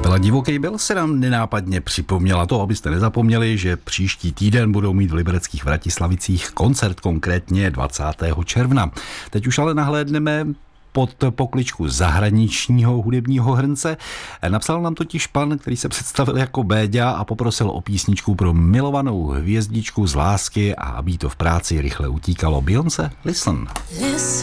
Kapela Divoký Bill se nám nenápadně připomněla to, abyste nezapomněli, že příští týden budou mít v libereckých Vratislavicích koncert, konkrétně 20. června. Teď už ale nahlédneme pod pokličku zahraničního hudebního hrnce. Napsal nám totiž pan, který se představil jako Béďa a poprosil o písničku pro milovanou hvězdičku z lásky a aby to v práci rychle utíkalo. Beyoncé, Listen.